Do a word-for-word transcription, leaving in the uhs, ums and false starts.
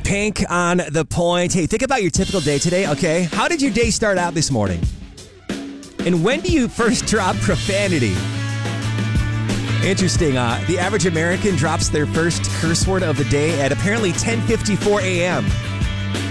Pink on the point. Hey, think about your typical day today, okay? How did your day start out this morning? And when do you first drop profanity? Interesting. Uh, the average American drops their first curse word of the day at apparently ten fifty-four a.m.